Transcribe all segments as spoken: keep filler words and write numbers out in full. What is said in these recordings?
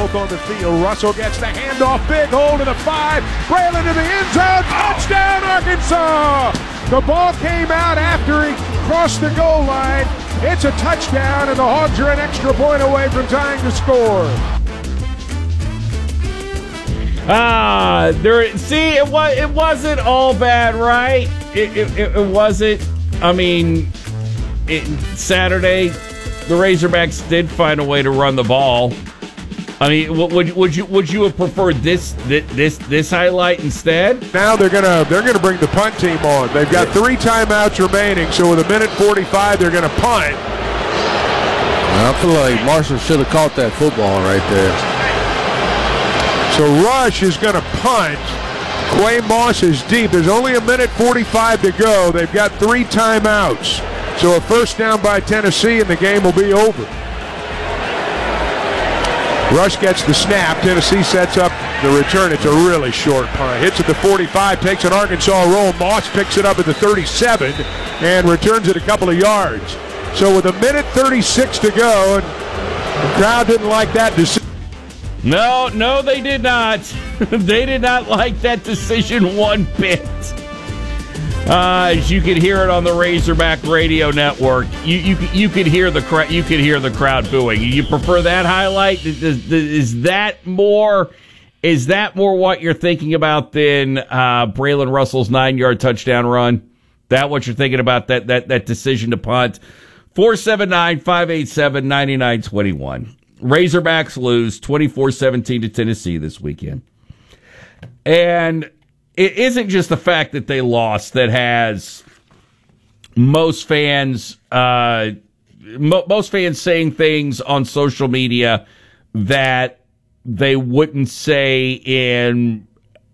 both on the field. Russell gets the handoff, big hole to the five. Braylon to the end zone. Touchdown, Arkansas! The ball came out after he crossed the goal line. It's a touchdown, and the Hogs are an extra point away from tying the score. Ah, there. See, it was it wasn't all bad, right? It it, it wasn't. I mean, it, Saturday, the Razorbacks did find a way to run the ball. I mean, would would you would you have preferred this this this highlight instead? Now they're gonna they're gonna bring the punt team on. They've got three timeouts remaining, so with a minute forty-five, they're gonna punt. I feel like Marshall should have caught that football right there. So Rush is going to punt. Quay Moss is deep. There's only a minute forty-five to go. They've got three timeouts. So a first down by Tennessee, and the game will be over. Rush gets the snap. Tennessee sets up the return. It's a really short punt. Hits at the forty-five, takes an Arkansas roll. Moss picks it up at the thirty-seven and returns it a couple of yards. So with a minute thirty-six to go, and the crowd didn't like that decision. No, no, they did not. They did not like that decision one bit. Uh, as you could hear it on the Razorback Radio Network, you you you could hear the cra- you could hear the crowd booing. You prefer that highlight? Is, is that more? Is that more what you're thinking about than uh, Braylon Russell's nine-yard touchdown run? That what you're thinking about? That that that decision to punt? four seven nine, five eight seven, nine nine two one. Razorbacks lose twenty-four seventeen to Tennessee this weekend. And it isn't just the fact that they lost that has most fans uh, mo- most fans saying things on social media that they wouldn't say in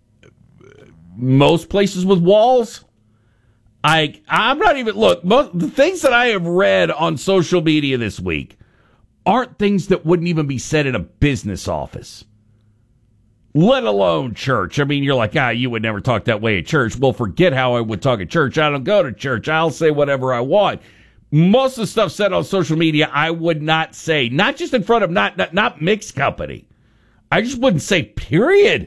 most places with walls. I I'm not even look, most, the things that I have read on social media this week aren't things that wouldn't even be said in a business office, let alone church. I mean, you're like, ah, you would never talk that way at church. Well, forget how I would talk at church. I don't go to church. I'll say whatever I want. Most of the stuff said on social media, I would not say, not just in front of not not, not mixed company. I just wouldn't say, period.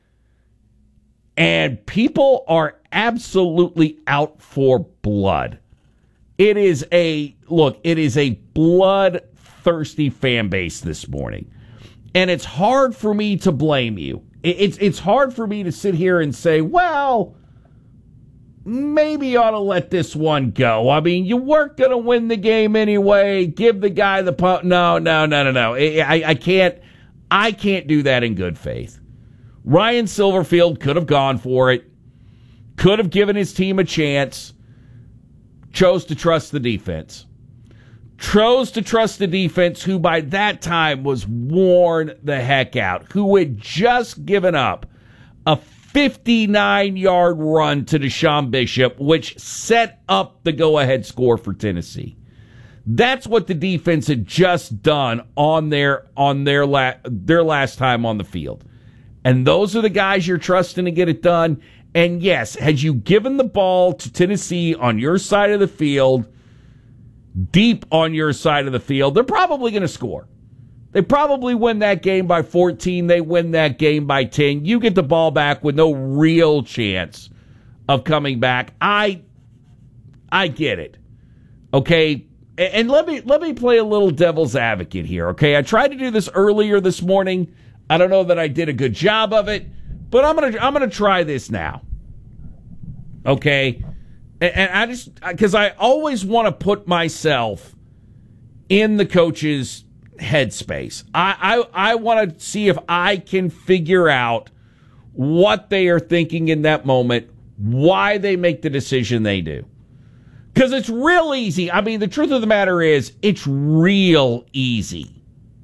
And people are absolutely out for blood. It is a, look, it is a blood-thirsty fan base this morning. And it's hard for me to blame you. It's, it's hard for me to sit here and say, well, maybe you ought to let this one go. I mean, you weren't going to win the game anyway. Give the guy the punt. No, no, no, no, no. I, I can't, I can't do that in good faith. Ryan Silverfield could have gone for it, could have given his team a chance, chose to trust the defense. Chose to trust the defense, who by that time was worn the heck out, who had just given up a fifty-nine-yard run to Deshaun Bishop, which set up the go-ahead score for Tennessee. That's what the defense had just done on their on their la- their last time on the field. And those are the guys you're trusting to get it done. And yes, had you given the ball to Tennessee on your side of the field, deep on your side of the field, they're probably going to score. They probably win that game by fourteen. They win that game by ten. You get the ball back with no real chance of coming back. I I get it. Okay? And let me let me play a little devil's advocate here, okay? I tried to do this earlier this morning. I don't know that I did a good job of it, but I'm going to I'm going to try this now. Okay? And I just, because I always want to put myself in the coach's headspace. I, I, I want to see if I can figure out what they are thinking in that moment, why they make the decision they do. Because it's real easy. I mean, the truth of the matter is, it's real easy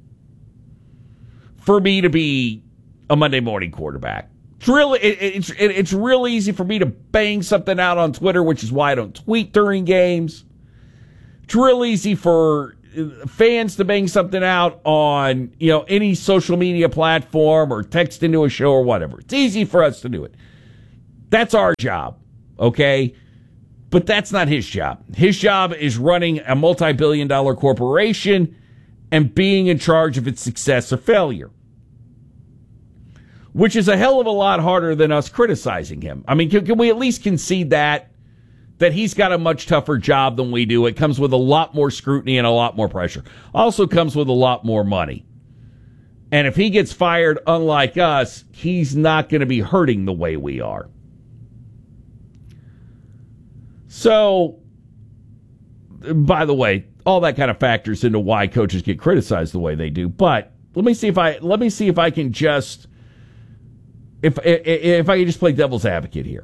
for me to be a Monday morning quarterback. It's really, it, it's it, it's real easy for me to bang something out on Twitter, which is why I don't tweet during games. It's real easy for fans to bang something out on, you know, any social media platform or text into a show or whatever. It's easy for us to do it. That's our job, okay? But that's not his job. His job is running a multi-billion dollar corporation and being in charge of its success or failure. which is a hell of a lot harder than us criticizing him. I mean, can, can we at least concede that? That he's got a much tougher job than we do. It comes with a lot more scrutiny and a lot more pressure. Also comes with a lot more money. And if he gets fired, unlike us, he's not going to be hurting the way we are. So, by the way, all that kind of factors into why coaches get criticized the way they do. But let me see if I let me see if I can just if if I can just play devil's advocate here.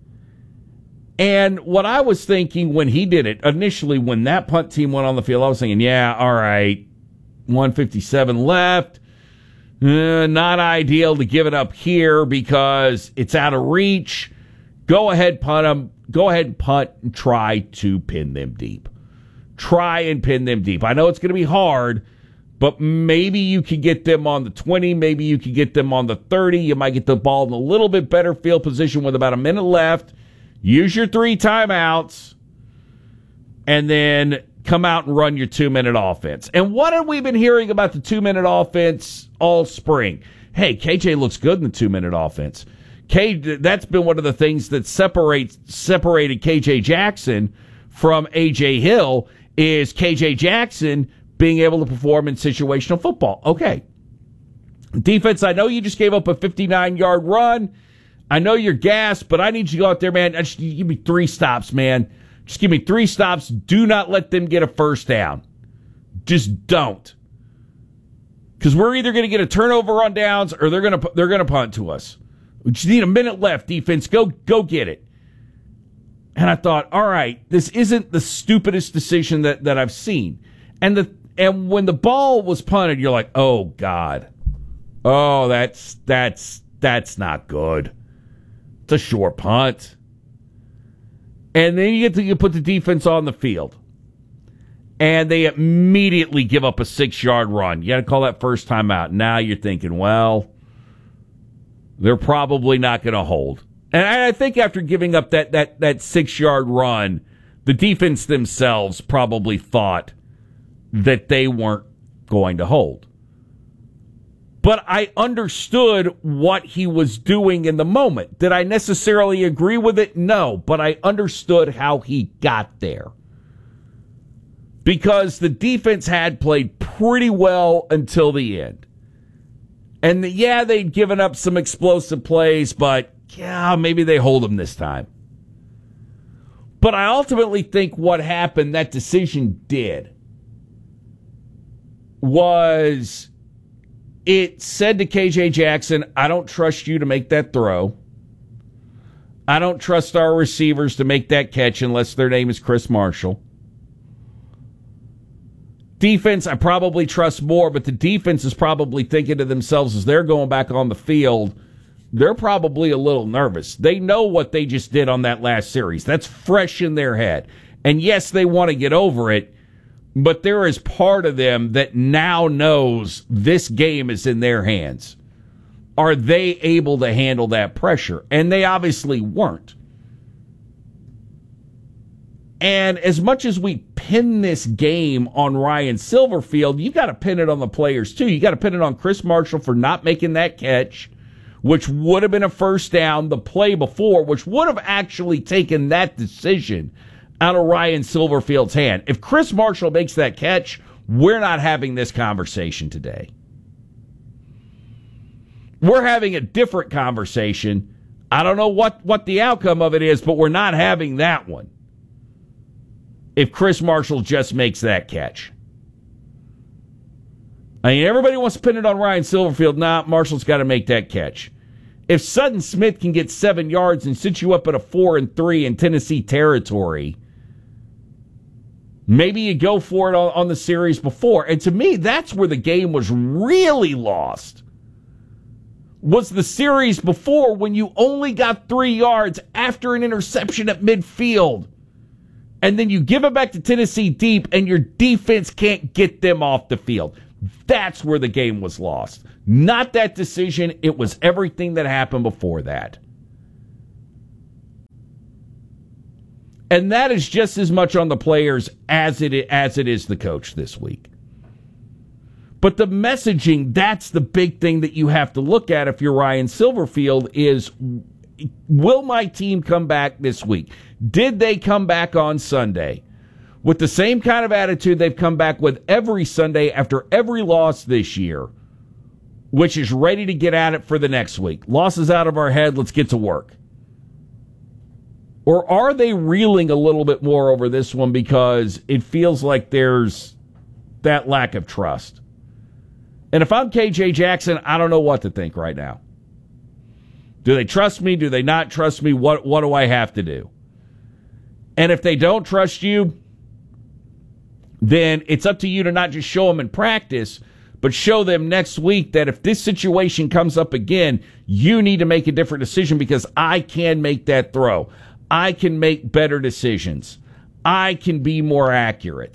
And what I was thinking when he did it initially, when that punt team went on the field, I was thinking, yeah, all right, one fifty-seven left. Uh, not ideal to give it up here because it's out of reach. Go ahead, punt them. Go ahead and punt and try to pin them deep. Try and pin them deep. I know it's going to be hard, but maybe you could get them on the twenty. Maybe you could get them on the thirty. You might get the ball in a little bit better field position with about a minute left. Use your three timeouts, and then come out and run your two-minute offense. And what have we been hearing about the two-minute offense all spring? Hey, K J looks good in the two-minute offense. K, that's been one of the things that separates separated K J Jackson from A J Hill is K J Jackson being able to perform in situational football. Okay. Defense, I know you just gave up a fifty-nine-yard run. I know you're gassed, but I need you to go out there, man. Just give me three stops, man. Just give me three stops. Do not let them get a first down. Just don't. Because we're either going to get a turnover on downs or they're going to they're going to punt to us. We just need a minute left, defense. Go go get it. And I thought, all right, this isn't the stupidest decision that, that I've seen. And the and when the ball was punted, you're like, oh God, oh that's that's that's not good. It's a short punt. And then you get to you put the defense on the field. And they immediately give up a six-yard run. You got to call that first time out. Now you're thinking, well, they're probably not going to hold. And I think after giving up that, that, that six-yard run, the defense themselves probably thought that they weren't going to hold. But I understood what he was doing in the moment. Did I necessarily agree with it? No, but I understood how he got there. Because the defense had played pretty well until the end. And yeah, they'd given up some explosive plays, but yeah, maybe they hold them this time. But I ultimately think what happened, that decision did, was it said to K J Jackson, I don't trust you to make that throw. I don't trust our receivers to make that catch unless their name is Chris Marshall. Defense, I probably trust more, but the defense is probably thinking to themselves as they're going back on the field, they're probably a little nervous. They know what they just did on that last series. That's fresh in their head. And yes, they want to get over it, but there is part of them that now knows this game is in their hands. Are they able to handle that pressure? And they obviously weren't. And as much as we pin this game on Ryan Silverfield, you got to pin it on the players too. You got to pin it on Chris Marshall for not making that catch, which would have been a first down the play before, which would have actually taken that decision out of Ryan Silverfield's hand. If Chris Marshall makes that catch, we're not having this conversation today. We're having a different conversation. I don't know what, what the outcome of it is, but we're not having that one. If Chris Marshall just makes that catch. I mean, everybody wants to pin it on Ryan Silverfield. Nah, Marshall's got to make that catch. If Sutton Smith can get seven yards and sit you up at a four and three in Tennessee territory, maybe you go for it on, on the series before. And to me, that's where the game was really lost. Was the series before when you only got three yards after an interception at midfield. And then you give it back to Tennessee deep, and your defense can't get them off the field. That's where the game was lost. Not that decision. It was everything that happened before that. And that is just as much on the players as it as it is the coach this week. But the messaging, that's the big thing that you have to look at if you're Ryan Silverfield is, will my team come back this week? Did they come back on Sunday with the same kind of attitude they've come back with every Sunday after every loss this year, which is ready to get at it for the next week? Losses out of our head, let's get to work. Or are they reeling a little bit more over this one because it feels like there's that lack of trust? And if I'm K J Jackson, I don't know what to think right now. Do they trust me? Do they not trust me? What, what do I have to do? And if they don't trust you, then it's up to you to not just show them in practice, but show them next week that if this situation comes up again, you need to make a different decision because I can make that throw. I can make better decisions. I can be more accurate.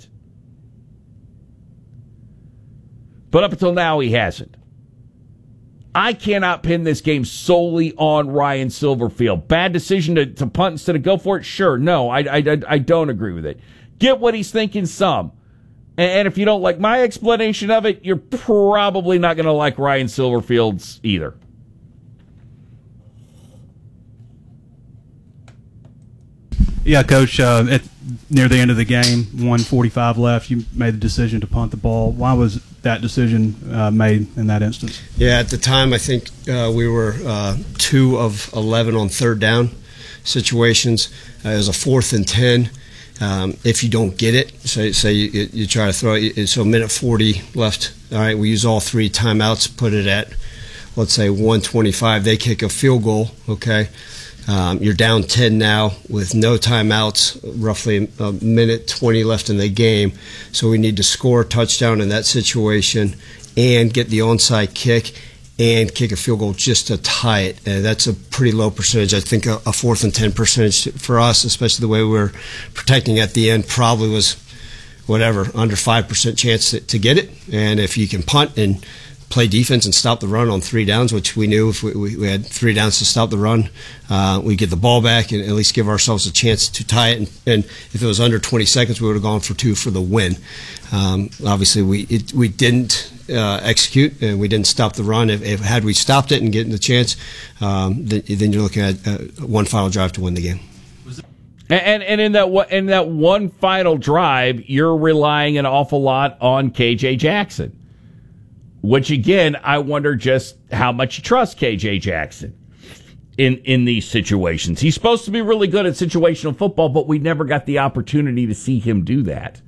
But up until now, he hasn't. I cannot pin this game solely on Ryan Silverfield. Bad decision to, to punt instead of go for it? Sure. No, I, I, I don't agree with it. Get what he's thinking some. And, and if you don't like my explanation of it, you're probably not going to like Ryan Silverfield's either. Yeah, Coach, uh, at, near the end of the game, one forty-five left, you made the decision to punt the ball. Why was that decision uh, made in that instance? Yeah, at the time, I think uh, we were uh, two of eleven on third down situations. Uh, it was a fourth and ten. Um, if you don't get it, say, say you, you try to throw it, so a minute forty left. All right, we use all three timeouts, put it at, let's say, one twenty-five. They kick a field goal, okay? Um, you're down ten now with no timeouts, roughly a minute twenty left in the game. So we need to score a touchdown in that situation and get the onside kick and kick a field goal just to tie it. And that's a pretty low percentage. I think a, a fourth and ten percentage for us, especially the way we we're protecting at the end, probably was whatever, under five percent chance to, to get it. And if you can punt and play defense and stop the run on three downs, which we knew if we, we had three downs to stop the run, uh, we get the ball back and at least give ourselves a chance to tie it. And, and if it was under twenty seconds, we would have gone for two for the win. Um, obviously, we it, we didn't uh, execute and we didn't stop the run. If, if had we stopped it and getting the chance, um, then, then you're looking at uh, one final drive to win the game. And and in that in that one final drive, you're relying an awful lot on K J Jackson. Which, again, I wonder just how much you trust K J Jackson in, in these situations. He's supposed to be really good at situational football, but we never got the opportunity to see him do that.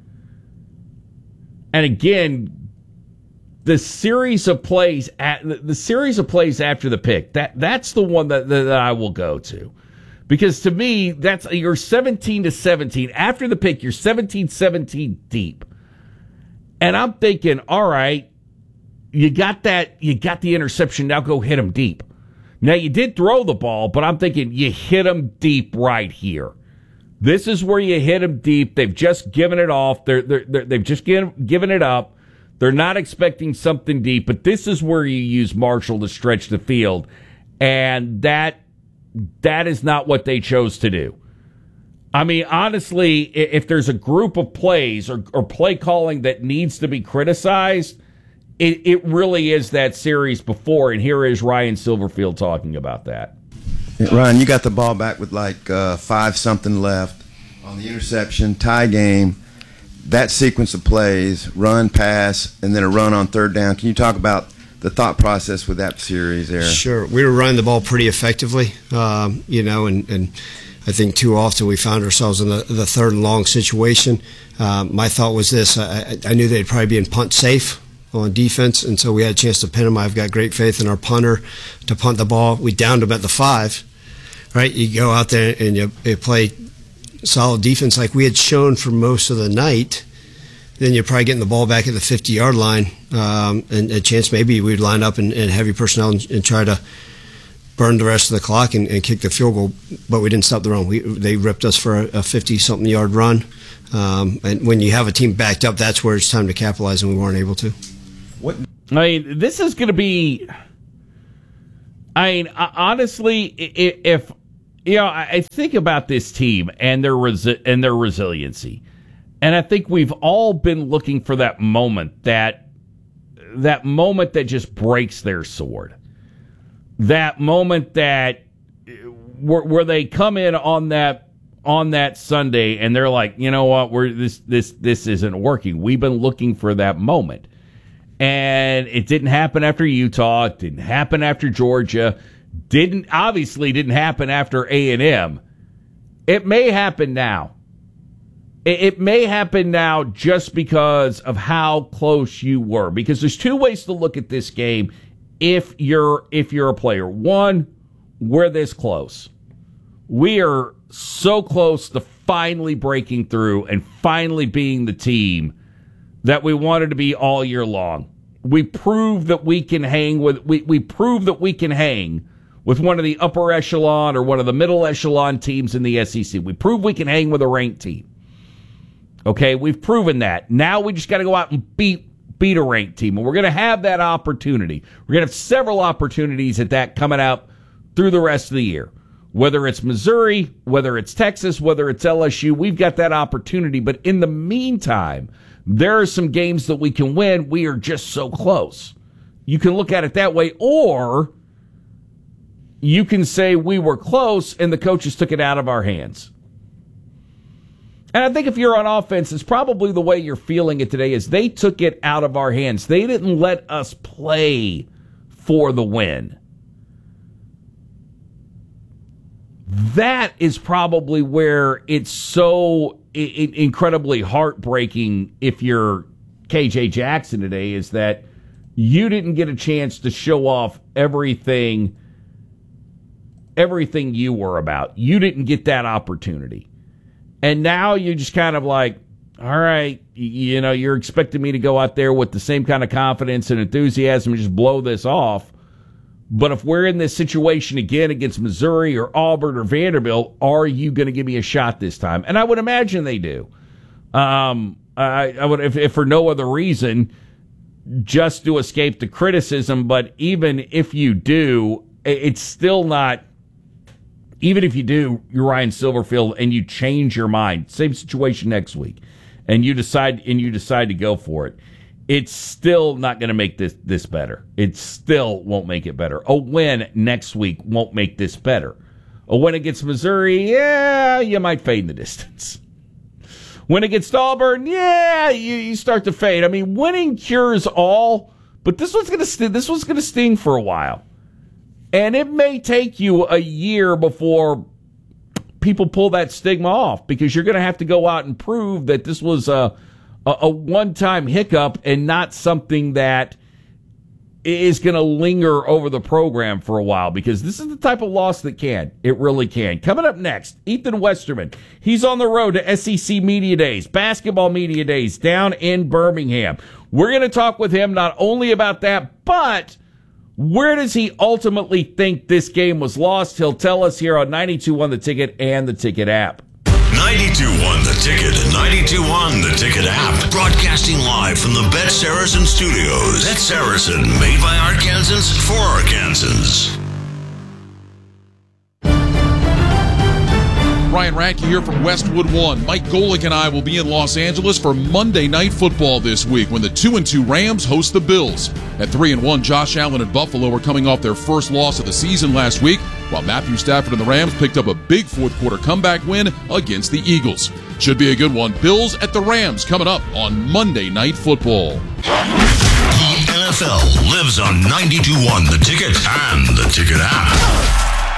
And again, the series of plays at the series of plays after the pick, that that's the one that, that I will go to. Because to me, that's you're seventeen to seventeen. After the pick, you're seventeen seventeen deep. And I'm thinking, all right, You got that, you got the interception, now go hit him deep. Now, you did throw the ball, but I'm thinking you hit him deep right here. This is where you hit him deep. They've just given it off. They're, they're, they're, they've just given, given it up. They're not expecting something deep, but this is where you use Marshall to stretch the field. And that that is not what they chose to do. I mean, honestly, if there's a group of plays or, or play calling that needs to be criticized, It, it really is that series before, and here is Ryan Silverfield talking about that. Ryan, you got the ball back with like uh, five something left on the interception, tie game. That sequence of plays, run, pass, and then a run on third down. Can you talk about the thought process with that series there? Sure. We were running the ball pretty effectively, um, you know, and, and I think too often we found ourselves in the, the third and long situation. Um, my thought was this. I, I knew they'd probably be in punt safe on defense, and so we had a chance to pin them. I've got great faith in our punter to punt the ball. We downed them at the five, right? You go out there and you, you play solid defense like we had shown for most of the night, then you're probably getting the ball back at the fifty-yard line, um, and a chance maybe we'd line up in, in heavy personnel and, and try to burn the rest of the clock and, and kick the field goal, but we didn't stop the run. We, they ripped us for a fifty-something yard run, um, and when you have a team backed up, that's where it's time to capitalize, and we weren't able to. What? I mean, this is going to be. I mean, honestly, if you know, I think about this team and their resi- and their resiliency, and I think we've all been looking for that moment that that moment that just breaks their sword. That moment that where, where they come in on that on that Sunday and they're like, you know what, we're this this this isn't working. We've been looking for that moment. And it didn't happen after Utah, it didn't happen after Georgia, didn't obviously didn't happen after A and M. It may happen now. It, it may happen now just because of how close you were. Because there's two ways to look at this game if you're if you're a player. One, we're this close. We are so close to finally breaking through and finally being the team that we wanted to be all year long. We prove that we can hang with we, we prove that we can hang with one of the upper echelon or one of the middle echelon teams in the S E C. We prove we can hang with a ranked team. Okay, we've proven that. Now we just got to go out and beat beat a ranked team, and we're going to have that opportunity. We're going to have several opportunities at that coming out through the rest of the year. Whether it's Missouri, whether it's Texas, whether it's L S U, we've got that opportunity. But in the meantime, there are some games that we can win. We are just so close. You can look at it that way, or you can say we were close and the coaches took it out of our hands. And I think if you're on offense, it's probably the way you're feeling it today is they took it out of our hands. They didn't let us play for the win. That is probably where it's so I- incredibly heartbreaking if you're K J Jackson today, is that you didn't get a chance to show off everything, everything you were about. You didn't get that opportunity. And now you're just kind of like, all right, you know, you're expecting me to go out there with the same kind of confidence and enthusiasm and just blow this off. But if we're in this situation again against Missouri or Auburn or Vanderbilt, are you going to give me a shot this time? And I would imagine they do. Um, I, I would, if, if for no other reason, just to escape the criticism. But even if you do, it's still not. Even if you do, you're Ryan Silverfield, and you change your mind, same situation next week, and you decide and you decide to go for it, it's still not going to make this this better. It still won't make it better. A win next week won't make this better. A win against Missouri, yeah, you might fade in the distance. Win against Auburn, yeah, you, you start to fade. I mean, winning cures all, but this one's going to st- this one's going to sting for a while. And it may take you a year before people pull that stigma off, because you're going to have to go out and prove that this was a, a, a one-time hiccup and not something that is going to linger over the program for a while, because this is the type of loss that can. It really can. Coming up next, Ethan Westerman. He's on the road to S E C Media Days, Basketball Media Days down in Birmingham. We're going to talk with him not only about that, but where does he ultimately think this game was lost? He'll tell us here on ninety-two point one The Ticket and the Ticket app. ninety-two point one The Ticket and ninety-two point one The Ticket app. Broadcasting live from the Bet Saracen studios. Bet Saracen, made by Arkansans for Arkansans. Ryan Radke here from Westwood One. Mike Golick and I will be in Los Angeles for Monday Night Football this week when the two and two Rams host the Bills. At three and one, Josh Allen and Buffalo are coming off their first loss of the season last week, while Matthew Stafford and the Rams picked up a big fourth quarter comeback win against the Eagles. Should be a good one. Bills at the Rams coming up on Monday Night Football. The N F L lives on ninety-two point one The Ticket and the Ticket app.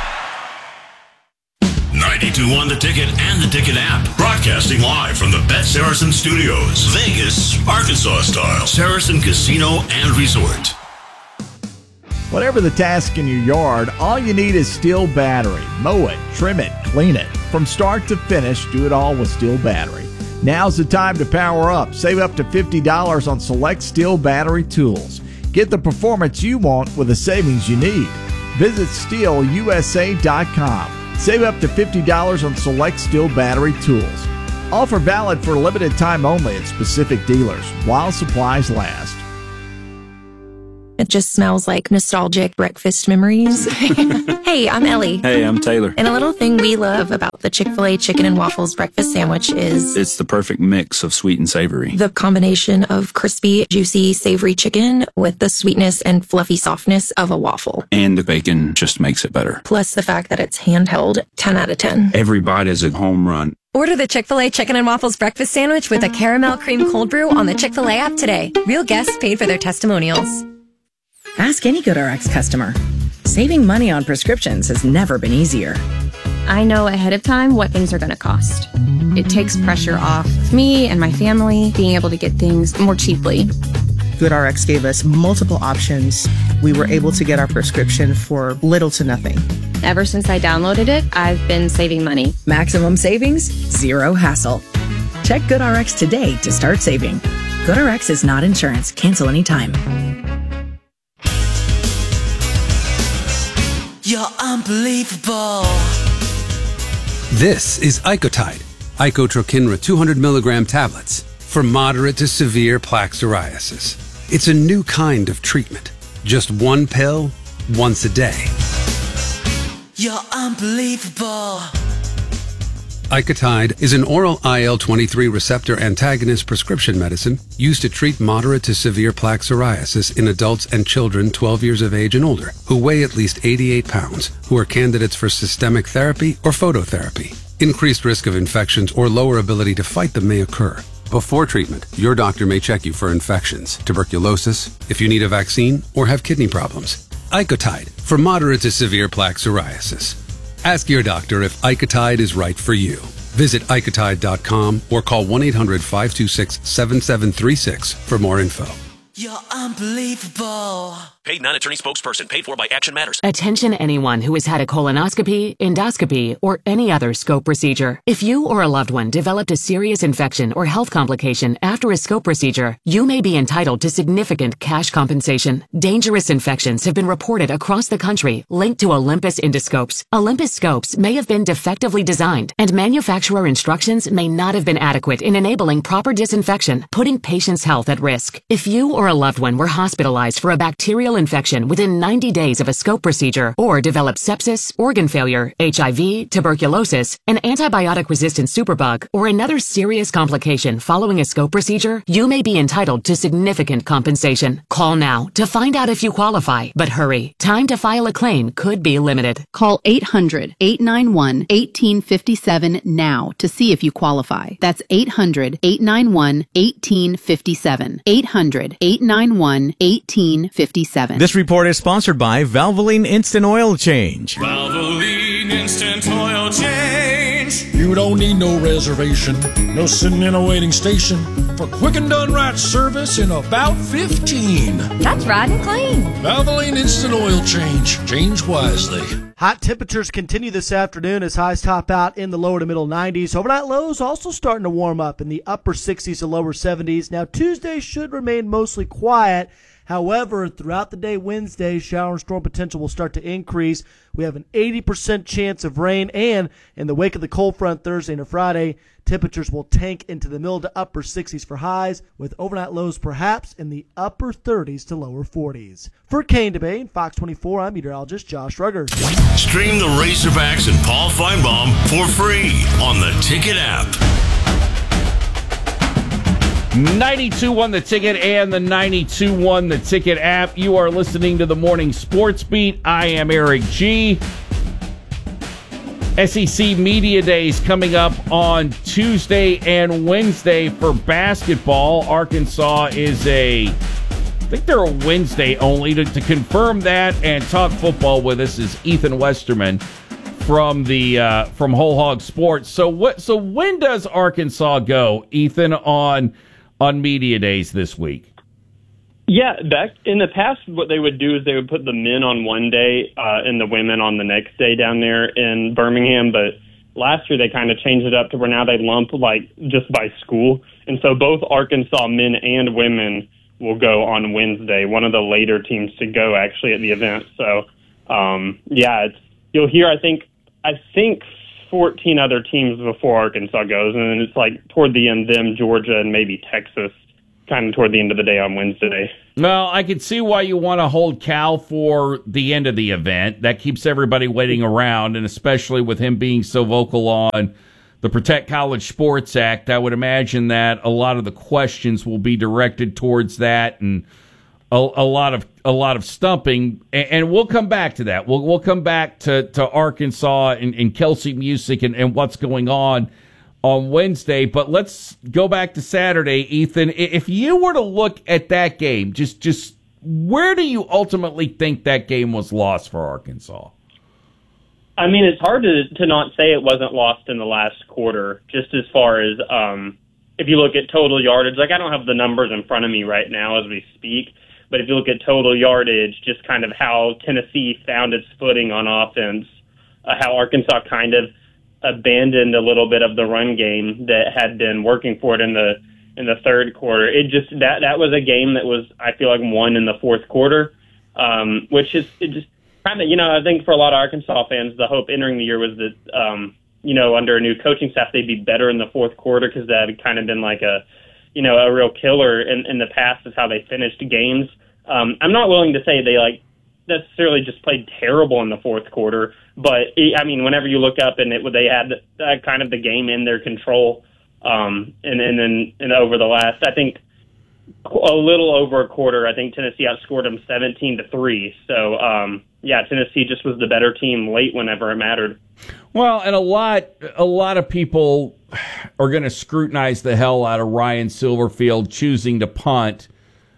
ninety-two point one The Ticket and the Ticket app. Broadcasting live from the Bet Saracen studios. Vegas, Arkansas style. Saracen Casino and Resort. Whatever the task in your yard, all you need is Steel Battery. Mow it, trim it, clean it. From start to finish, do it all with Steel Battery. Now's the time to power up. Save up to fifty dollars on select Steel Battery tools. Get the performance you want with the savings you need. Visit steel u s a dot com. Save up to fifty dollars on select Steel Battery tools. Offer valid for a limited time only at specific dealers while supplies last. It just smells like nostalgic breakfast memories. Hey, I'm Ellie. Hey, I'm Taylor. And a little thing we love about the Chick-fil-A Chicken and Waffles breakfast sandwich is It's the perfect mix of sweet and savory. the combination of crispy, juicy, savory chicken with the sweetness and fluffy softness of a waffle. And the bacon just makes it better. Plus the fact that it's handheld, ten out of ten. Every bite is a home run. Order the Chick-fil-A Chicken and Waffles breakfast sandwich with a caramel cream cold brew on the Chick-fil-A app today. Real guests paid for their testimonials. Ask any GoodRx customer. Saving money on prescriptions has never been easier. I know ahead of time what things are going to cost. It takes pressure off me and my family being able to get things more cheaply. GoodRx gave us multiple options. We were able to get our prescription for little to nothing. Ever since I downloaded it, I've been saving money. Maximum savings, zero hassle. Check GoodRx today to start saving. GoodRx is not insurance. Cancel anytime. You're unbelievable. This is Icotide, Icotrokinra two hundred milligram tablets for moderate to severe plaque psoriasis. It's a new kind of treatment. Just one pill, once a day. You're unbelievable. Icotide is an oral I L twenty-three receptor antagonist prescription medicine used to treat moderate to severe plaque psoriasis in adults and children twelve years of age and older who weigh at least eighty-eight pounds, who are candidates for systemic therapy or phototherapy. Increased risk of infections or lower ability to fight them may occur. Before treatment, your doctor may check you for infections, tuberculosis, if you need a vaccine, or have kidney problems. Icotide for moderate to severe plaque psoriasis. Ask your doctor if Icotide is right for you. Visit Icotide dot com or call one eight hundred five two six seven seven three six for more info. You're unbelievable. Paid non-attorney spokesperson. Paid for by Action Matters. Attention anyone who has had a colonoscopy, endoscopy, or any other scope procedure. If you or a loved one developed a serious infection or health complication after a scope procedure, you may be entitled to significant cash compensation. Dangerous infections have been reported across the country linked to Olympus endoscopes. Olympus scopes may have been defectively designed, and manufacturer instructions may not have been adequate in enabling proper disinfection, putting patients' health at risk. If you or a loved one were hospitalized for a bacterial infection within ninety days of a scope procedure, or developed sepsis, organ failure, H I V, tuberculosis, an antibiotic-resistant superbug, or another serious complication following a scope procedure, you may be entitled to significant compensation. Call now to find out if you qualify, but hurry. Time to file a claim could be limited. Call eight hundred, eight nine one, one eight five seven now to see if you qualify. That's eight hundred, eight nine one, one eight five seven. eight hundred, eight nine one, one eight five seven. This report is sponsored by Valvoline Instant Oil Change. Valvoline Instant Oil Change. You don't need no reservation, no sitting in a waiting station for quick and done right service in about fifteen. That's right and clean. Valvoline Instant Oil Change. Change wisely. Hot temperatures continue this afternoon as highs top out in the lower to middle nineties. Overnight lows also starting to warm up in the upper sixties to lower seventies. Now Tuesday should remain mostly quiet. However, throughout the day Wednesday, shower and storm potential will start to increase. We have an eighty percent chance of rain, and in the wake of the cold front Thursday and Friday, temperatures will tank into the middle to upper sixties for highs, with overnight lows perhaps in the upper thirties to lower forties. For Kane Debate and Fox twenty-four, I'm meteorologist Josh Ruggers. Stream the Razorbacks and Paul Feinbaum for free on the Ticket app. ninety-two one The Ticket and the ninety-two one The Ticket app. You are listening to the Morning Sports Beat. I am Eric G. S E C Media Days coming up on Tuesday and Wednesday for basketball. Arkansas is a, I think they're a Wednesday only. To, to confirm that and talk football with us is Ethan Westerman from the uh, from Whole Hog Sports. So what? So when does Arkansas go, Ethan, on on Media Days this week? Yeah, back in the past, what they would do is they would put the men on one day uh, and the women on the next day down there in Birmingham. But last year they kind of changed it up to where now they lump like just by school. And so both Arkansas men and women will go on Wednesday, one of the later teams to go actually at the event. So, um, yeah, it's, you'll hear, I think, I think fourteen other teams before Arkansas goes. And then it's like toward the end, them, Georgia, and maybe Texas kind of toward the end of the day on Wednesday. Well, I can see why you want to hold Cal for the end of the event. That keeps everybody waiting around, and especially with him being so vocal on the Protect College Sports Act, I would imagine that a lot of the questions will be directed towards that, and a, a lot of a lot of stumping. And, and we'll come back to that. We'll we'll come back to, to Arkansas and, and Kelsey Music and, and what's going on on Wednesday, but let's go back to Saturday, Ethan. If you were to look at that game, just just where do you ultimately think that game was lost for Arkansas? I mean, it's hard to to not say it wasn't lost in the last quarter, just as far as um, if you look at total yardage. Like, I don't have the numbers in front of me right now as we speak, but if you look at total yardage, just kind of how Tennessee found its footing on offense, uh, how Arkansas kind of abandoned a little bit of the run game that had been working for it in the in the third quarter. It just that that was a game that was, I feel like, won in the fourth quarter, um, which is it just kind of, you know, I think for a lot of Arkansas fans, the hope entering the year was that um, you know, under a new coaching staff, they'd be better in the fourth quarter, because that had kind of been like a you know a real killer in, in the past is how they finished games. Um, I'm not willing to say they like necessarily just played terrible in the fourth quarter, but I mean, whenever you look up and it, they had uh, kind of the game in their control, um, and, and then and over the last, I think a little over a quarter, I think Tennessee outscored them seventeen to three. So um, yeah, Tennessee just was the better team late whenever it mattered. Well, and a lot, a lot of people are going to scrutinize the hell out of Ryan Silverfield choosing to punt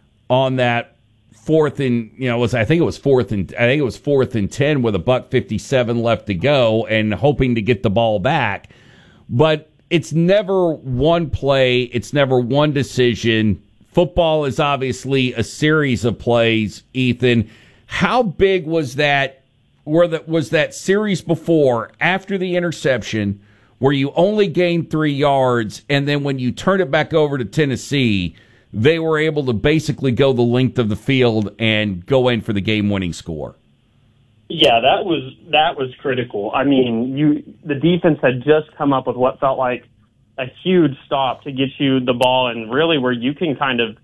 on that fourth and, you know, it was, I think it was fourth and I think it was fourth and ten with a buck fifty-seven left to go, and hoping to get the ball back. But it's never one play. It's never one decision. Football is obviously a series of plays, Ethan. How big was that, where that was that series before, after the interception, where you only gained three yards, and then when you turn it back over to Tennessee, they were able to basically go the length of the field and go in for the game-winning score? Yeah, that was that was critical. I mean, you the defense had just come up with what felt like a huge stop to get you the ball, and really where you can kind of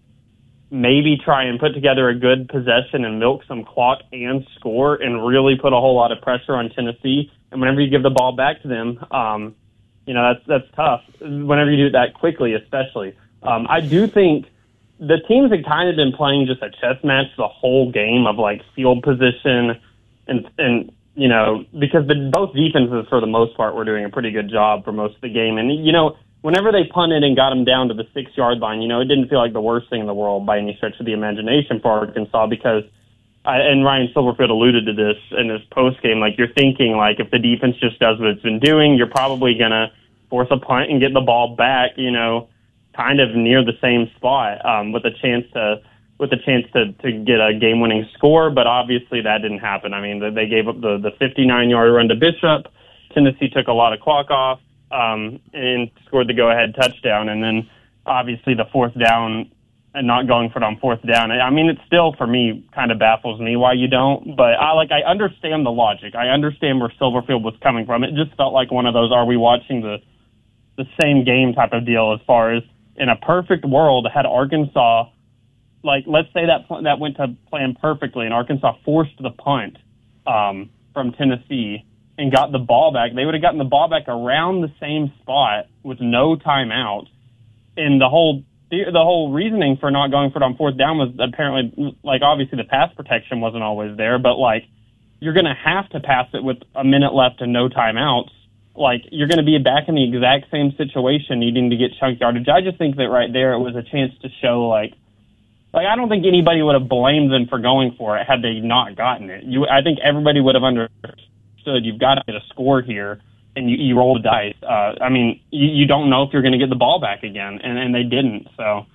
maybe try and put together a good possession and milk some clock and score and really put a whole lot of pressure on Tennessee. And whenever you give the ball back to them, um, you know, that's that's tough. Whenever you do it that quickly, especially. Um, I do think the teams had kind of been playing just a chess match the whole game of like field position and, and you know, because the, both defenses for the most part were doing a pretty good job for most of the game. And, you know, whenever they punted and got them down to the six-yard line, you know, it didn't feel like the worst thing in the world by any stretch of the imagination for Arkansas, because, I, and Ryan Silverfield alluded to this in his postgame, like you're thinking like if the defense just does what it's been doing, you're probably going to force a punt and get the ball back, you know, kind of near the same spot, um, with a chance to with a chance to, to get a game-winning score. But obviously that didn't happen. I mean, they gave up the, the fifty-nine-yard run to Bishop. Tennessee took a lot of clock off um, and scored the go-ahead touchdown. And then obviously the fourth down and not going for it on fourth down. I mean, it still, for me, kind of baffles me why you don't. But I like I understand the logic. I understand where Silverfield was coming from. It just felt like one of those, are we watching the the same game type of deal, as far as in a perfect world, had Arkansas, like, let's say that that went to plan perfectly and Arkansas forced the punt um, from Tennessee and got the ball back, they would have gotten the ball back around the same spot with no timeout. And the whole the whole reasoning for not going for it on fourth down was apparently, like, obviously the pass protection wasn't always there, but, like, you're going to have to pass it with a minute left and no timeouts. Like, you're going to be back in the exact same situation, needing to get chunk yardage. I just think that right there it was a chance to show, like, like I don't think anybody would have blamed them for going for it had they not gotten it. You, I think everybody would have understood you've got to get a score here, and you, you roll the dice. Uh, I mean, you, you don't know if you're going to get the ball back again, and, and they didn't. So,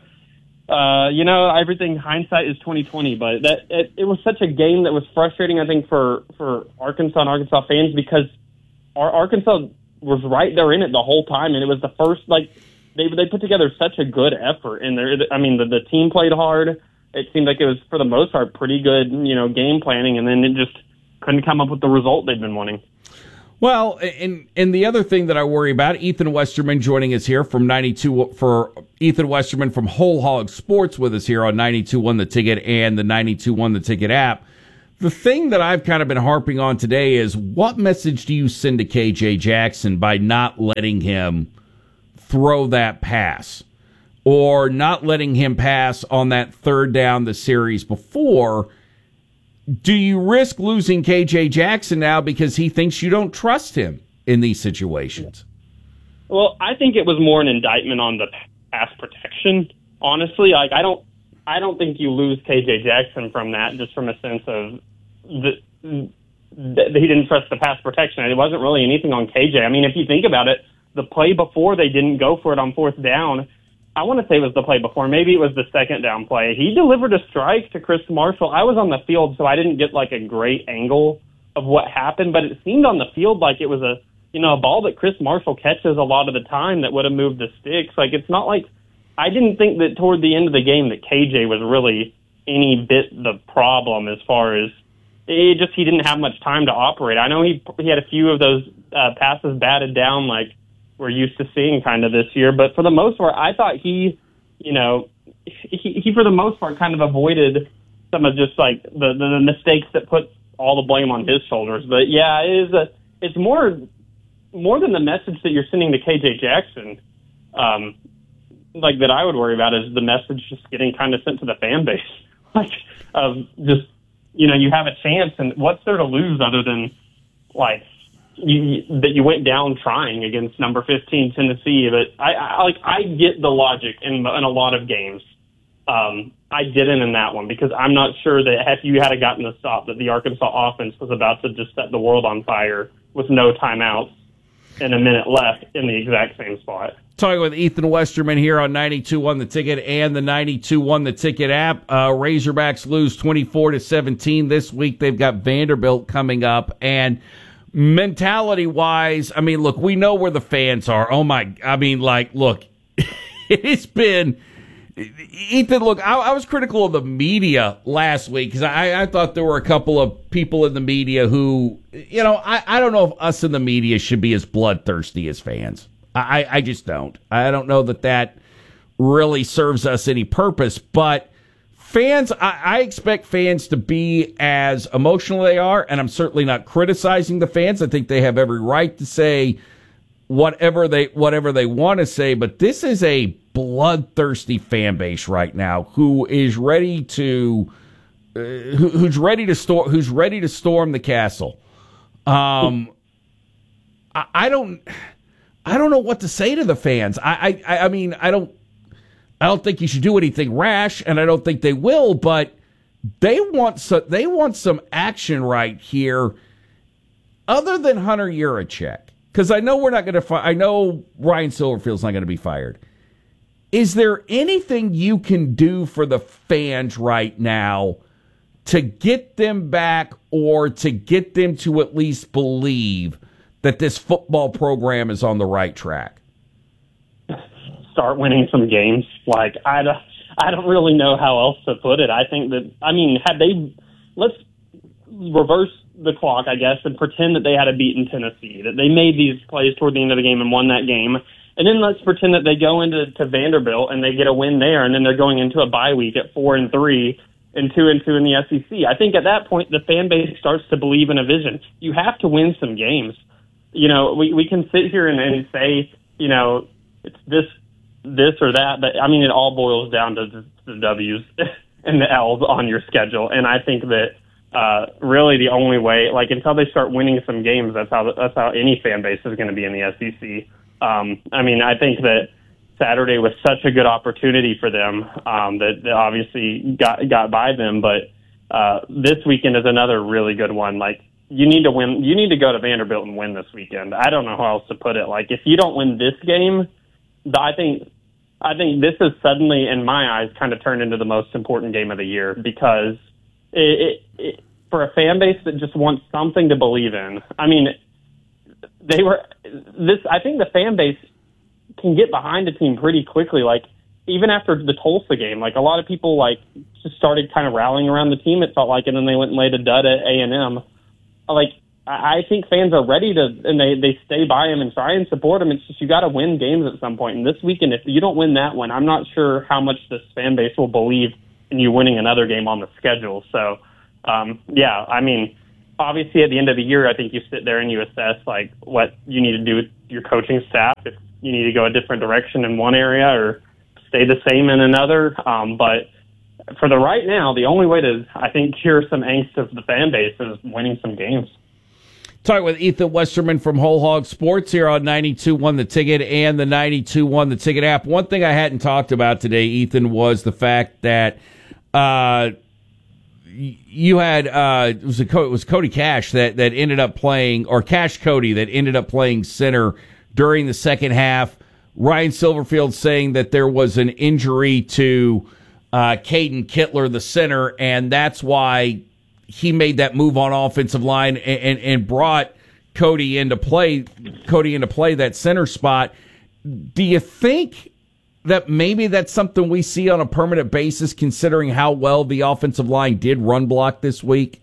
uh, you know, everything, hindsight is twenty twenty, but that it, it was such a game that was frustrating, I think, for, for Arkansas and Arkansas fans, because Our Arkansas was right there in it the whole time, and it was the first, like, they they put together such a good effort. And there, I mean, the, the team played hard. It seemed like it was, for the most part, pretty good, you know, game planning, and then it just couldn't come up with the result they'd been wanting. Well, and and the other thing that I worry about, Ethan Westerman joining us here from ninety-two for Ethan Westerman from Whole Hog Sports with us here on ninety-two one The Ticket and the ninety-two one The Ticket app. The thing that I've kind of been harping on today is, what message do you send to K J Jackson by not letting him throw that pass, or not letting him pass on that third down the series before? Do you risk losing K J Jackson now because he thinks you don't trust him in these situations? Well, I think it was more an indictment on the pass protection. Honestly, like I don't, I don't think you lose K J Jackson from that, just from a sense of the, that he didn't trust the pass protection. It wasn't really anything on K J. I mean, if you think about it, the play before they didn't go for it on fourth down, I want to say it was the play before. Maybe it was the second down play. He delivered a strike to Chris Marshall. I was on the field, so I didn't get like a great angle of what happened, but it seemed on the field like it was a, you know, a ball that Chris Marshall catches a lot of the time that would have moved the sticks. Like, it's not like, I didn't think that toward the end of the game that K J was really any bit the problem as far as, it just, he didn't have much time to operate. I know he he had a few of those uh, passes batted down like we're used to seeing kind of this year, but for the most part, I thought he, you know, he, he for the most part kind of avoided some of just like the, the, the mistakes that put all the blame on his shoulders. But yeah, it is a, it's more, more than the message that you're sending to K J Jackson, um, like that I would worry about is the message just getting kind of sent to the fan base. Like, of just, you know, you have a chance and what's there to lose other than like, You, that you went down trying against number fifteen Tennessee, but I, I like I get the logic in, in a lot of games. Um, I didn't in that one because I'm not sure that if you had gotten the stop, that the Arkansas offense was about to just set the world on fire with no timeouts and a minute left in the exact same spot. Talking with Ethan Westerman here on ninety-two one The Ticket and the ninety-two one The Ticket app. Uh, Razorbacks lose twenty-four to seventeen this week. They've got Vanderbilt coming up, and mentality-wise, I mean, look, we know where the fans are. Oh, my, I mean, like, look, it's been, Ethan, look, I, I was critical of the media last week because I, I thought there were a couple of people in the media who, you know, I, I don't know if us in the media should be as bloodthirsty as fans. I, I just don't. I don't know that that really serves us any purpose, but fans, I, I expect fans to be as emotional as they are, and I'm certainly not criticizing the fans. I think they have every right to say whatever they whatever they want to say, but this is a bloodthirsty fan base right now who is ready to uh, who, who's ready to storm who's ready to storm the castle. Um, I, I don't I don't know what to say to the fans. I I, I mean I don't. I don't think you should do anything rash, and I don't think they will, but they want some, they want some action right here other than Hunter Yurachek. Because I know we're not going to fi- I know Ryan Silverfield's not going to be fired. Is there anything you can do for the fans right now to get them back or to get them to at least believe that this football program is on the right track? Start winning some games. Like, I don't, I don't really know how else to put it. I think that, I mean, had they, let's reverse the clock, I guess, and pretend that they had a beaten Tennessee, that they made these plays toward the end of the game and won that game. And then let's pretend that they go into to Vanderbilt and they get a win there, and then they're going into a bye week at four and three and two and two in the S E C. I think at that point, the fan base starts to believe in a vision. You have to win some games. You know, we, we can sit here and, and say, you know, it's this, this or that, but I mean, it all boils down to the, the W's and the L's on your schedule. And I think that uh, really the only way, like until they start winning some games, that's how that's how any fan base is going to be in the S E C. Um, I mean, I think that Saturday was such a good opportunity for them um, that, that obviously got got by them, but uh, this weekend is another really good one. Like, you need to win. You need to go to Vanderbilt and win this weekend. I don't know how else to put it. Like, if you don't win this game, I think I think this has suddenly, in my eyes, kind of turned into the most important game of the year because it, it, it, for a fan base that just wants something to believe in. I mean, they were this. I think the fan base can get behind a team pretty quickly. Like, even after the Tulsa game, like a lot of people like just started kind of rallying around the team. It felt like, and then they went and laid a dud at A and M. Like, I, I think fans are ready to, and they, they stay by him and try and support him. It's just you got to win games at some point. And this weekend, if you don't win that one, I'm not sure how much this fan base will believe in you winning another game on the schedule. So, um, yeah, I mean, obviously at the end of the year, I think you sit there and you assess like what you need to do with your coaching staff. If you need to go a different direction in one area or stay the same in another. Um, but for the right now, the only way to, I think, cure some angst of the fan base is winning some games. Talking with Ethan Westerman from Whole Hog Sports here on ninety-two point one The Ticket and the ninety-two point one The Ticket app. One thing I hadn't talked about today, Ethan, was the fact that uh, you had uh, it was a it was Cody Cash that, that ended up playing, or Cash Cody that ended up playing center during the second half. Ryan Silverfield saying that there was an injury to uh, Caden Kittler, the center, and that's why he made that move on offensive line and, and, and brought Cody into play, Cody into play that center spot. Do you think that maybe that's something we see on a permanent basis, considering how well the offensive line did run block this week?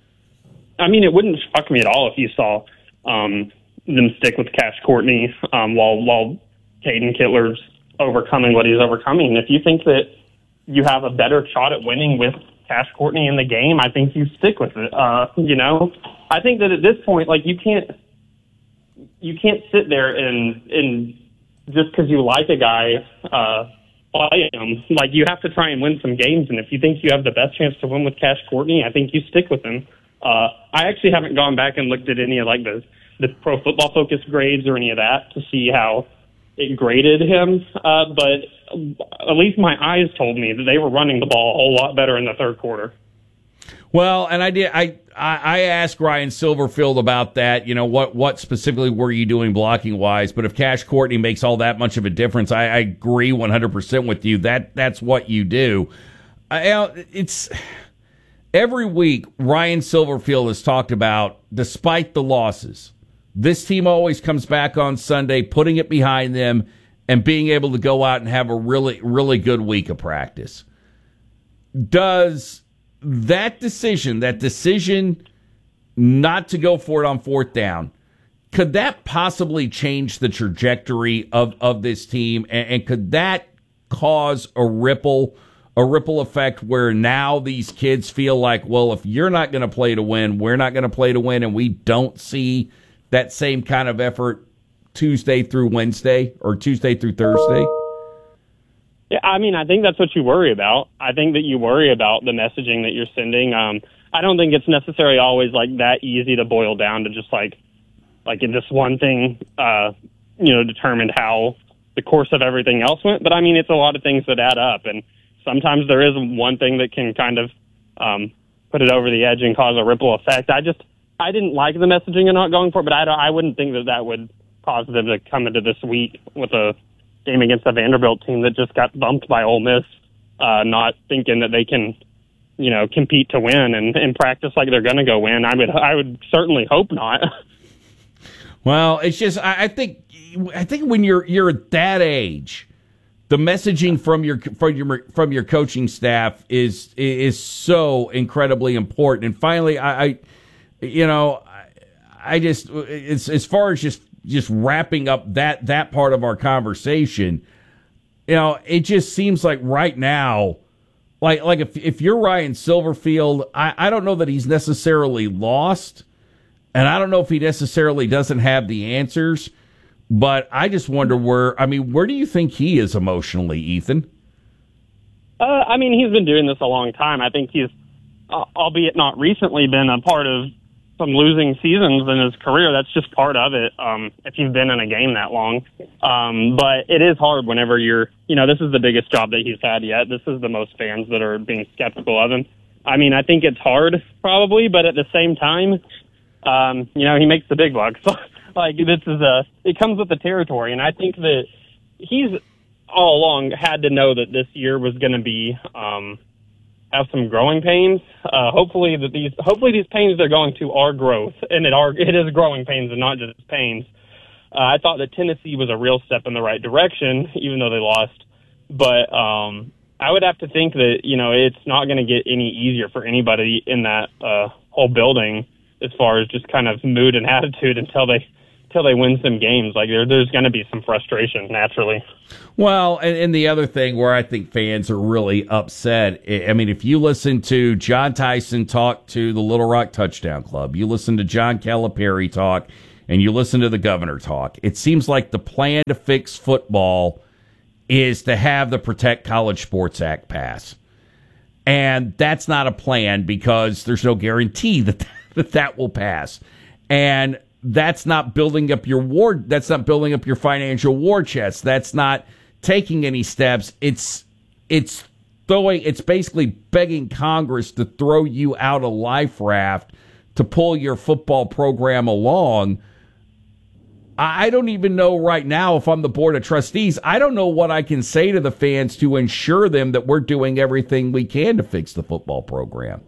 I mean, it wouldn't shock me at all if you saw um, them stick with Cash Courtney um, while while Caden Kittler's overcoming what he's overcoming. If you think that you have a better shot at winning with Cash Courtney in the game, I think you stick with it. Uh, you know, I think that at this point, like you can't, you can't sit there and and just because you like a guy, uh, play him. Like you have to try and win some games, and if you think you have the best chance to win with Cash Courtney, I think you stick with him. Uh, I actually haven't gone back and looked at any of like the the Pro Football Focus grades or any of that to see how it graded him, uh, but at least my eyes told me that they were running the ball a whole lot better in the third quarter. Well, and I did. I I asked Ryan Silverfield about that. You know, what what specifically were you doing blocking wise? But if Cash Courtney makes all that much of a difference, I, I agree one hundred percent with you. That that's what you do. I, it's every week Ryan Silverfield has talked about, despite the losses, this team always comes back on Sunday, putting it behind them and being able to go out and have a really, really good week of practice. Does that decision, that decision not to go for it on fourth down, could that possibly change the trajectory of, of this team? And, and could that cause a ripple, a ripple effect where now these kids feel like, well, if you're not going to play to win, we're not going to play to win, and we don't see that same kind of effort Tuesday through Wednesday or Tuesday through Thursday? Yeah, I mean, I think that's what you worry about. I think that you worry about the messaging that you're sending. Um, I don't think it's necessarily always like that easy to boil down to just like, like in this one thing, uh, you know, determined how the course of everything else went. But I mean, it's a lot of things that add up, and sometimes there is one thing that can kind of um, put it over the edge and cause a ripple effect. I just, I didn't like the messaging and not going for it, but I, don't, I wouldn't think that that would cause them to come into this week with a game against a Vanderbilt team that just got bumped by Ole Miss, uh, not thinking that they can, you know, compete to win and, and practice like they're going to go win. I would, I would certainly hope not. Well, it's just, I, I think, I think when you're you're at that age, the messaging from your from your from your coaching staff is is so incredibly important. And finally, I. I You know, I just it's as far as just just wrapping up that that part of our conversation. You know, it just seems like right now, like like if if you're Ryan Silverfield, I, I don't know that he's necessarily lost, and I don't know if he necessarily doesn't have the answers. But I just wonder where. I mean, where do you think he is emotionally, Ethan? Uh, I mean, he's been doing this a long time. I think he's, uh, albeit not recently, been a part of some losing seasons in his career. That's just part of it. Um, if you've been in a game that long, um, but it is hard whenever you're, you know, this is the biggest job that he's had yet. This is the most fans that are being skeptical of him. I mean, I think it's hard probably, but at the same time, um, you know, he makes the big bucks. Like this is a, it comes with the territory. And I think that he's all along had to know that this year was going to be, um, have some growing pains. Uh, hopefully that these, hopefully these pains they're going to are growth, and it are, it is growing pains and not just pains. Uh, I thought that Tennessee was a real step in the right direction, even though they lost. But, um, I would have to think that, you know, it's not going to get any easier for anybody in that, uh, whole building. as far as just kind of mood and attitude until they until they win some games. Like there, there's going to be some frustration naturally. Well, and, and the other thing where I think fans are really upset, I mean, if you listen to John Tyson talk to the Little Rock Touchdown Club, you listen to John Calipari talk, and you listen to the governor talk, it seems like the plan to fix football is to have the Protect College Sports Act pass. And that's not a plan because there's no guarantee that that, that will pass. And that's not building up your war. That's not building up your financial war chest. That's not taking any steps. It's it's throwing. It's basically begging Congress to throw you out a life raft to pull your football program along. I don't even know right now if I'm the board of trustees. I don't know what I can say to the fans to ensure them that we're doing everything we can to fix the football program.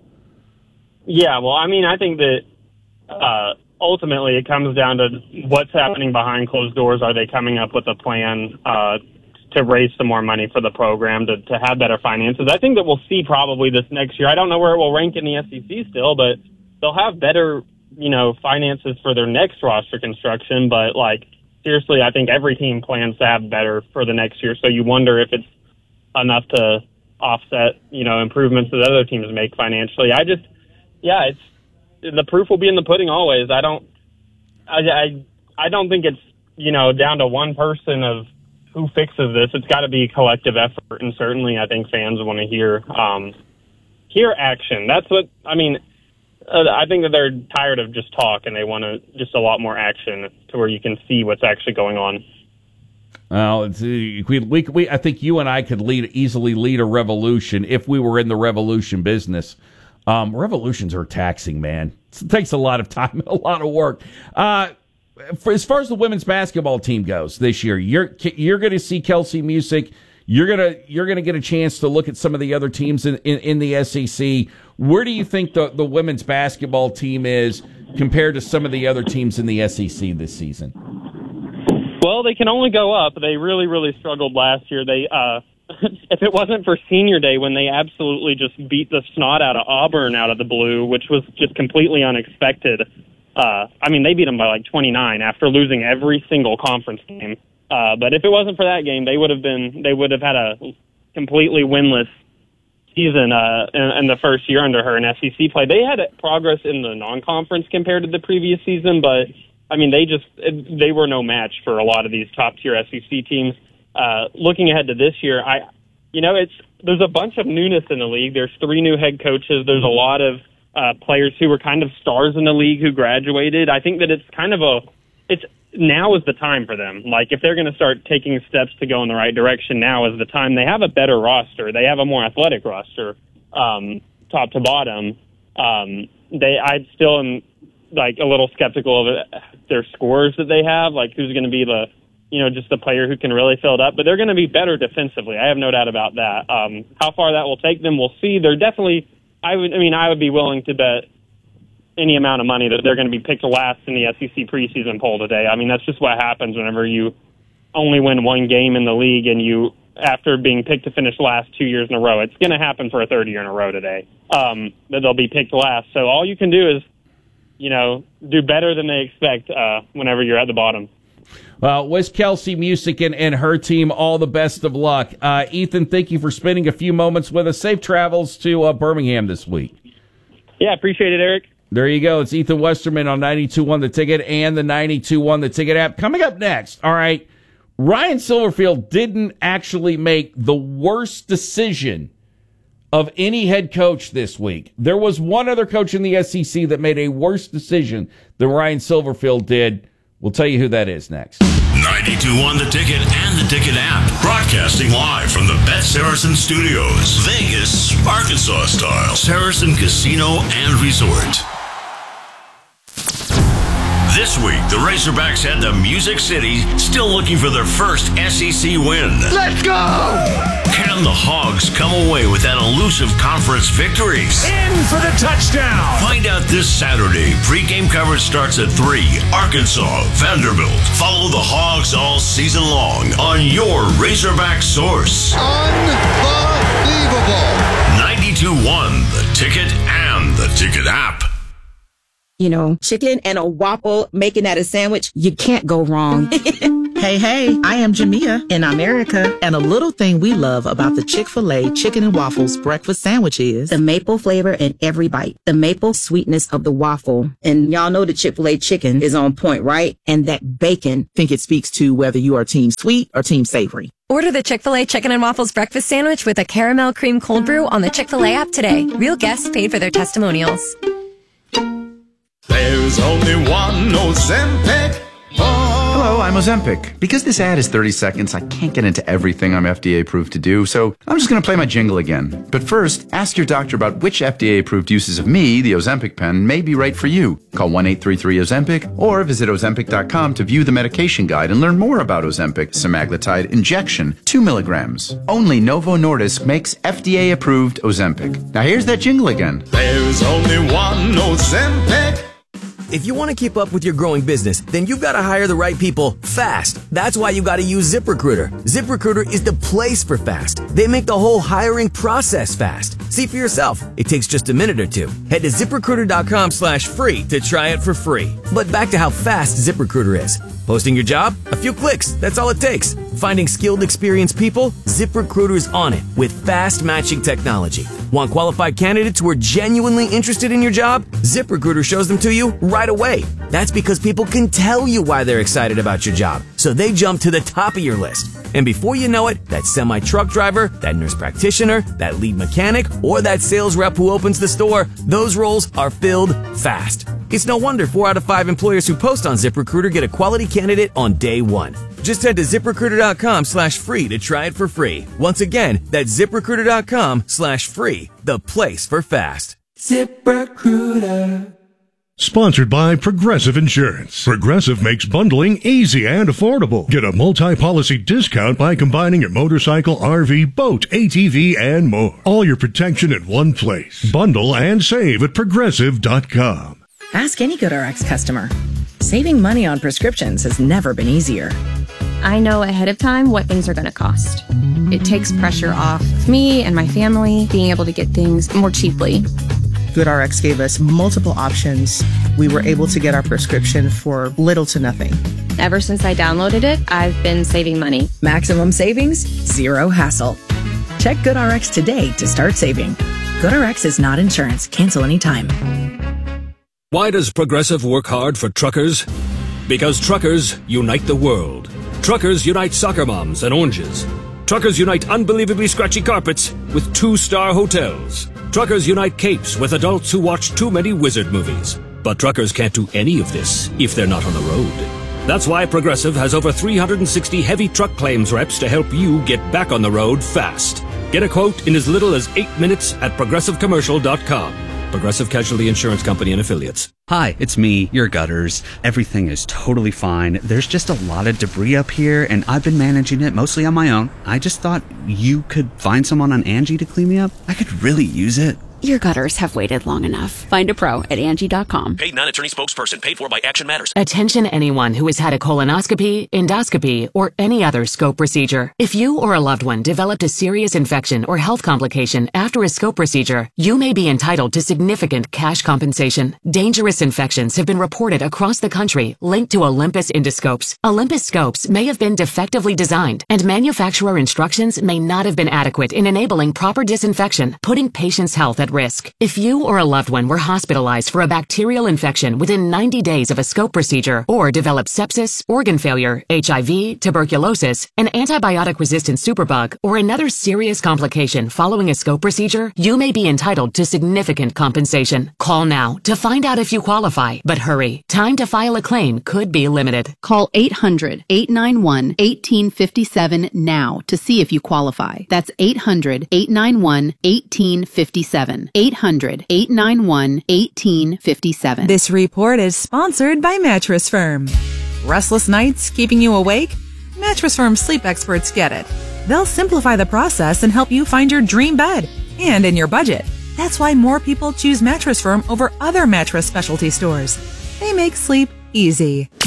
Yeah, well, I mean, I think that. Uh, Ultimately, it comes down to what's happening behind closed doors. Are they coming up with a plan uh, to raise some more money for the program, to, to have better finances? I think that we'll see probably this next year. I don't know where it will rank in the S E C still, but they'll have better, you know, finances for their next roster construction. But, like, seriously, I think every team plans to have better for the next year. So you wonder if it's enough to offset, you know, improvements that other teams make financially. I just, yeah, it's, the proof will be in the pudding always. I don't, I, I, I don't think it's, you know, down to one person of who fixes this. It's got to be a collective effort, and certainly I think fans want to hear, um, hear action. That's what, I mean, uh, I think that they're tired of just talk, and they want to just a lot more action to where you can see what's actually going on. Well, it's, we, we, we, I think you and I could lead easily lead a revolution if we were in the revolution business. Um, revolutions are taxing, man. It takes a lot of time, a lot of work. Uh, for, as far as the women's basketball team goes this year, you're you're going to see Kelsey Music. You're gonna you're gonna get a chance to look at some of the other teams in, in, in the S E C. Where do you think the, the women's basketball team is compared to some of the other teams in the S E C this season? Well, they can only go up. They really, really struggled last year. They. Uh, If it wasn't for Senior Day when they absolutely just beat the snot out of Auburn out of the blue, which was just completely unexpected. Uh, I mean, they beat them by like twenty-nine after losing every single conference game. Uh, but if it wasn't for that game, they would have been, they would have had a completely winless season uh, in, in the first year under her in S E C play. They had progress in the non-conference compared to the previous season, but I mean, they just, they were no match for a lot of these top-tier S E C teams. Uh, looking ahead to this year, I, you know, it's there's a bunch of newness in the league. There's three new head coaches. There's a lot of uh, players who were kind of stars in the league who graduated. I think that it's kind of a, it's now is the time for them. Like if they're going to start taking steps to go in the right direction, now is the time. They have a better roster. They have a more athletic roster, um, top to bottom. Um, they, I still am like a little skeptical of it, their scores that they have. Like who's going to be the you know, just the player who can really fill it up. But they're going to be better defensively. I have no doubt about that. Um, how far that will take them, we'll see. They're definitely, I would, I mean, I would be willing to bet any amount of money that they're going to be picked last in the S E C preseason poll today. I mean, that's just what happens whenever you only win one game in the league and you, after being picked to finish last two years in a row, it's going to happen for a third year in a row today, um, that they'll be picked last. So all you can do is, you know, do better than they expect uh, whenever you're at the bottom. Well, wish Kelsey Music and, and her team all the best of luck. Uh, Ethan, thank you for spending a few moments with us. Safe travels to uh, Birmingham this week. Yeah, appreciate it, Eric. There you go. It's Ethan Westerman on ninety-two point one The Ticket and the ninety-two point one The Ticket app. Coming up next, all right, Ryan Silverfield didn't actually make the worst decision of any head coach this week. There was one other coach in the S E C that made a worse decision than Ryan Silverfield did. We'll tell you who that is next. ninety-two point one The Ticket and the Ticket app. Broadcasting live from the Bet Saracen Studios. Vegas, Arkansas style. Saracen Casino and Resort. This week, the Razorbacks head to Music City, still looking for their first S E C win. Let's go! Can the Hogs come away with that elusive conference victory? In for the touchdown! Find out this Saturday. Pre-game coverage starts at three. Arkansas, Vanderbilt. Follow the Hogs all season long on your Razorback source. Unbelievable! ninety-two point one The Ticket and the Ticket app. you know, chicken and a waffle, making that a sandwich, you can't go wrong. Hey, hey, I am Jamia in America, and a little thing we love about the Chick-fil-A Chicken and Waffles breakfast sandwich is the maple flavor in every bite, the maple sweetness of the waffle. And y'all know the Chick-fil-A chicken is on point, right? And that bacon. Think it speaks to whether you are team sweet or team savory. Order the Chick-fil-A Chicken and Waffles breakfast sandwich with a caramel cream cold brew on the Chick-fil-A app today. Real guests paid for their testimonials. There's only one Ozempic. Hello, I'm Ozempic. Because this ad is thirty seconds, I can't get into everything I'm F D A approved to do, so I'm just going to play my jingle again. But first, ask your doctor about which F D A approved uses of me, the Ozempic pen, may be right for you. Call one eight three three Ozempic or visit Ozempic dot com to view the medication guide and learn more about Ozempic semaglutide injection, two milligrams. Only Novo Nordisk makes F D A approved Ozempic. Now here's that jingle again. There's only one Ozempic. If you want to keep up with your growing business, then you've got to hire the right people fast. That's why you got to use ZipRecruiter. ZipRecruiter is the place for fast. They make the whole hiring process fast. See for yourself. It takes just a minute or two. Head to ZipRecruiter.com slash free to try it for free. But back to how fast ZipRecruiter is. Posting your job? A few clicks. That's all it takes. Finding skilled, experienced people? ZipRecruiter's on it with fast matching technology. Want qualified candidates who are genuinely interested in your job? ZipRecruiter shows them to you right away. That's because people can tell you why they're excited about your job, so they jump to the top of your list. And before you know it, that semi-truck driver, that nurse practitioner, that lead mechanic, or that sales rep who opens the store, those roles are filled fast. It's no wonder four out of five employers who post on ZipRecruiter get a quality candidate on day one. Just head to ZipRecruiter.com slash free to try it for free. Once again, that's ZipRecruiter.com slash free, the place for fast. ZipRecruiter. Sponsored by Progressive Insurance. Progressive makes bundling easy and affordable. Get a multi-policy discount by combining your motorcycle, R V, boat, A T V, and more. All your protection in one place. Bundle and save at Progressive dot com. Ask any GoodRx customer. Saving money on prescriptions has never been easier. I know ahead of time what things are going to cost. It takes pressure off of me and my family being able to get things more cheaply. GoodRx gave us multiple options. We were able to get our prescription for little to nothing. Ever since I downloaded it, I've been saving money. Maximum savings, zero hassle. Check GoodRx today to start saving. GoodRx is not insurance. Cancel anytime. Why does Progressive work hard for truckers? Because truckers unite the world. Truckers unite soccer moms and oranges. Truckers unite unbelievably scratchy carpets with two-star hotels. Truckers unite capes with adults who watch too many wizard movies. But truckers can't do any of this if they're not on the road. That's why Progressive has over three hundred sixty heavy truck claims reps to help you get back on the road fast. Get a quote in as little as eight minutes at Progressive Commercial dot com. Progressive Casualty Insurance Company and Affiliates. Hi, it's me, your gutters. Everything is totally fine. There's just a lot of debris up here, and I've been managing it mostly on my own. I just thought you could find someone on Angie to clean me up. I could really use it. Your gutters have waited long enough. Find a pro at Angie dot com. Paid non-attorney spokesperson. Paid for by Action Matters. Attention anyone who has had a colonoscopy, endoscopy, or any other scope procedure. If you or a loved one developed a serious infection or health complication after a scope procedure, you may be entitled to significant cash compensation. Dangerous infections have been reported across the country linked to Olympus endoscopes. Olympus scopes may have been defectively designed, and manufacturer instructions may not have been adequate in enabling proper disinfection, putting patients' health at risk. If you or a loved one were hospitalized for a bacterial infection within ninety days of a scope procedure, or developed sepsis, organ failure, H I V, tuberculosis, an antibiotic-resistant superbug, or another serious complication following a scope procedure, you may be entitled to significant compensation. Call now to find out if you qualify, but hurry. Time to file a claim could be limited. Call eight hundred, eight nine one, one eight five seven now to see if you qualify. That's eight hundred, eight nine one, one eight five seven. eight hundred, eight nine one, one eight five seven. This report is sponsored by Mattress Firm. Restless nights keeping you awake? Mattress Firm sleep experts get it. They'll simplify the process and help you find your dream bed, and in your budget. That's why more people choose Mattress Firm over other mattress specialty stores. They make sleep easy.